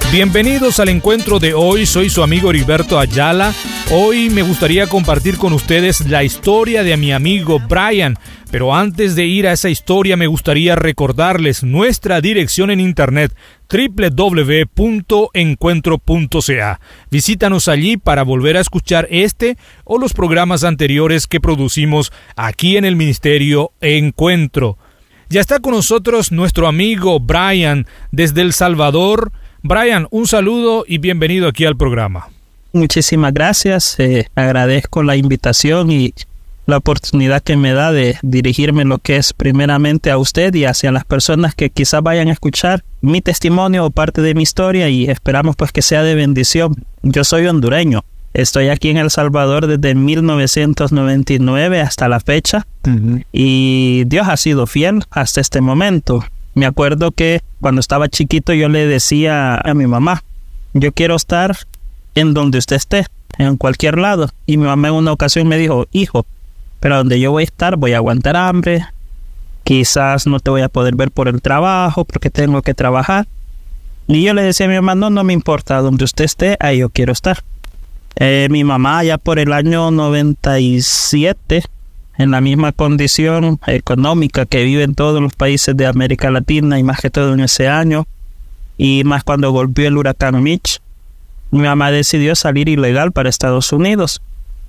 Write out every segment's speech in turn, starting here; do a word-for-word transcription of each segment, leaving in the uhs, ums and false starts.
Bienvenidos al encuentro de hoy, soy su amigo Heriberto Ayala. Hoy me gustaría compartir con ustedes la historia de mi amigo Brian, pero antes de ir a esa historia me gustaría recordarles nuestra dirección en internet doble u doble u doble u punto encuentro punto c a. Visítanos allí para volver a escuchar este o los programas anteriores que producimos aquí en el Ministerio Encuentro. Ya está con nosotros nuestro amigo Brian desde El Salvador. Brian, un saludo y bienvenido aquí al programa. Muchísimas gracias, eh, agradezco la invitación y la oportunidad que me da de dirigirme lo que es primeramente a usted y hacia las personas que quizás vayan a escuchar mi testimonio o parte de mi historia, y esperamos pues que sea de bendición. Yo soy hondureño, estoy aquí en El Salvador desde mil novecientos noventa y nueve hasta la fecha, uh-huh. y Dios ha sido fiel hasta este momento. Me acuerdo que cuando estaba chiquito yo le decía a mi mamá, yo quiero estar en donde usted esté, en cualquier lado. Y mi mamá en una ocasión me dijo, hijo, pero donde yo voy a estar voy a aguantar hambre, quizás no te voy a poder ver por el trabajo, porque tengo que trabajar. Y yo le decía a mi mamá, no, no me importa, donde usted esté, ahí yo quiero estar. Eh, mi mamá ya por el año noventa y siete, en la misma condición económica que viven todos los países de América Latina, y más que todo en ese año, y más cuando golpeó el huracán Mitch, mi mamá decidió salir ilegal para Estados Unidos.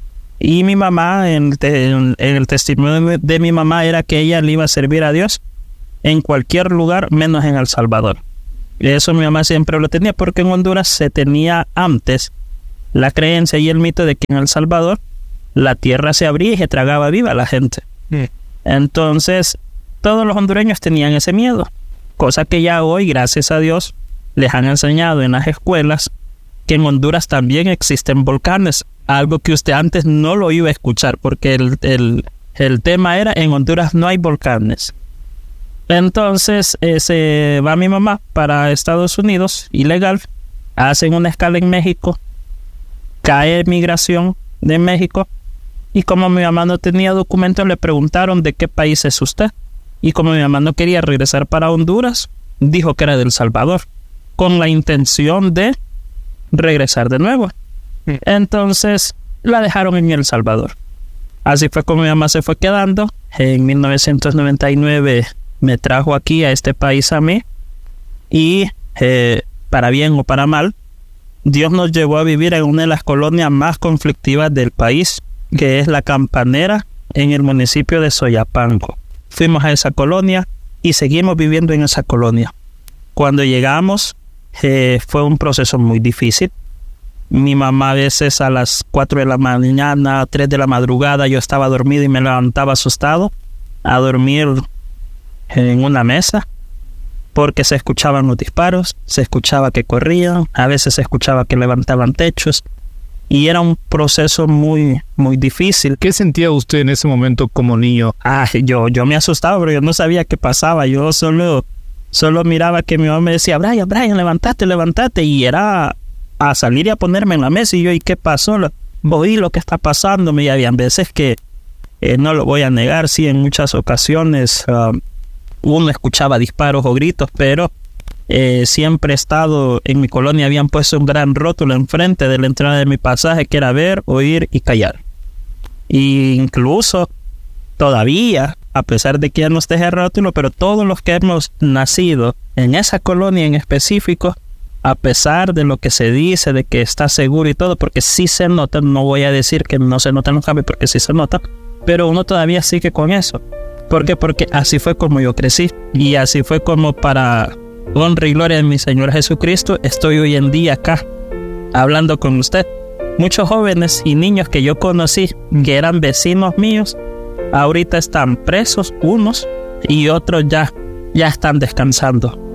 Y mi mamá, en, en, en el testimonio de, de mi mamá era que ella le iba a servir a Dios en cualquier lugar, menos en El Salvador. Y eso mi mamá siempre lo tenía, porque en Honduras se tenía antes la creencia y el mito de que en El Salvador la tierra se abría y se tragaba viva a la gente. Mm. Entonces, todos los hondureños tenían ese miedo, cosa que ya hoy, gracias a Dios, les han enseñado en las escuelas que en Honduras también existen volcanes, algo que usted antes no lo iba a escuchar, porque el, el, el tema era, en Honduras no hay volcanes. Entonces, eh, se va mi mamá para Estados Unidos, ilegal, hacen una escala en México, cae migración de México, y como mi mamá no tenía documentos, le preguntaron de qué país es usted. Y como mi mamá no quería regresar para Honduras, dijo que era de El Salvador, con la intención de regresar de nuevo. Mm. Entonces la dejaron en El Salvador. Así fue como mi mamá se fue quedando. En mil novecientos noventa y nueve me trajo aquí a este país a mí. Y eh, para bien o para mal, Dios nos llevó a vivir en una de las colonias más conflictivas del país, que es La Campanera, en el municipio de Soyapango. Fuimos a esa colonia y seguimos viviendo en esa colonia. Cuando llegamos, eh, fue un proceso muy difícil. Mi mamá a veces a las cuatro de la mañana, tres de la madrugada, yo estaba dormido y me levantaba asustado a dormir en una mesa, porque se escuchaban los disparos, se escuchaba que corrían, a veces se escuchaba que levantaban techos, y era un proceso muy, muy difícil. ¿Qué sentía usted en ese momento como niño? Ah, yo, yo me asustaba, pero yo no sabía qué pasaba. Yo solo, solo miraba que mi mamá me decía, Brian, Brian, levántate, levántate, y era a salir y a ponerme en la mesa, y yo, ¿y qué pasó? Oí lo que está pasando. Y habían veces que, eh, no lo voy a negar, sí, en muchas ocasiones uh, uno escuchaba disparos o gritos, pero Eh, siempre he estado en mi colonia, habían puesto un gran rótulo enfrente de la entrada de mi pasaje que era ver, oír y callar. Y incluso todavía, a pesar de que ya no esté ese rótulo, pero todos los que hemos nacido en esa colonia en específico, a pesar de lo que se dice, de que está seguro y todo, porque sí se nota, no voy a decir que no se notan los cambios, porque sí se nota, pero uno todavía sigue con eso. ¿Por qué? Porque así fue como yo crecí, y así fue como, para honra y gloria de mi Señor Jesucristo, estoy hoy en día acá, hablando con usted. Muchos jóvenes y niños que yo conocí, que eran vecinos míos, ahorita están presos, unos, y otros ya, ya están descansando.